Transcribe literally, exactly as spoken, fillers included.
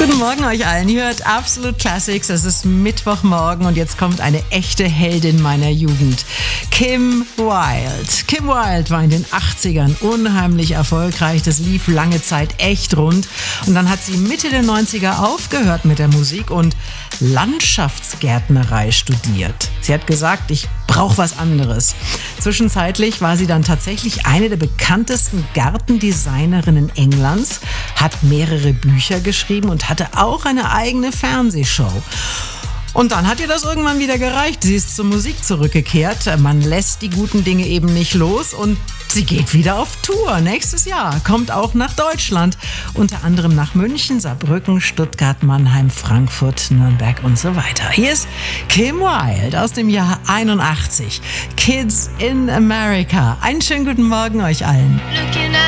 Guten Morgen euch allen. Ihr hört Absolute Classics. Es ist Mittwochmorgen und jetzt kommt eine echte Heldin meiner Jugend. Kim Wilde. Kim Wilde war in den achtzigern unheimlich erfolgreich. Das lief lange Zeit echt rund. Und dann hat sie Mitte der neunziger aufgehört mit der Musik und Landschaftsgärtnerei studiert. Sie hat gesagt, ich brauche was anderes. Zwischenzeitlich war sie dann tatsächlich eine der bekanntesten Gartendesignerinnen Englands, hat mehrere Bücher geschrieben und hatte auch eine eigene Fernsehshow. Und dann hat ihr das irgendwann wieder gereicht. Sie ist zur Musik zurückgekehrt. Man lässt die guten Dinge eben nicht los und sie geht wieder auf Tour. Nächstes Jahr kommt auch nach Deutschland. Unter anderem nach München, Saarbrücken, Stuttgart, Mannheim, Frankfurt, Nürnberg und so weiter. Hier ist Kim Wilde aus dem Jahr einundachtzig. Kids in America. Einen schönen guten Morgen euch allen.